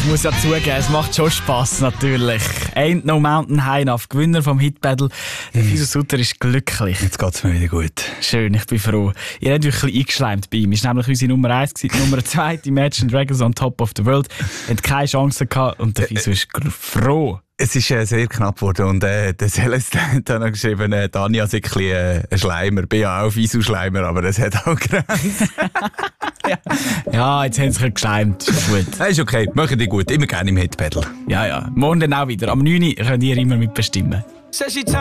muss ja zugeben, es macht schon Spass natürlich. Ain't No Mountain High Enough, Gewinner vom Hitbattle. Der Fiso Sutter ist glücklich. Jetzt geht's mir wieder gut. Schön, ich bin froh. Ihr habt wirklich eingeschleimt bei ihm. Ist nämlich unsere Nummer 1 gewesen, Nummer 2, die Imagine Dragons on Top of the World. Hat keine Chance gehabt und der Fiso ist froh. Es ist sehr knapp geworden und der Celeste hat dann noch geschrieben, Tanja ist ein bisschen ein Schleimer. Ich bin ja auch Fisu-Schleimer, aber das hat auch Grenzen. Ja, jetzt haben sie geschleimt. Ist gut. Das ist okay, machen die gut. Immer gerne im Hitbattle. Ja. Morgen dann auch wieder. Am 9 Uhr könnt ihr immer mitbestimmen.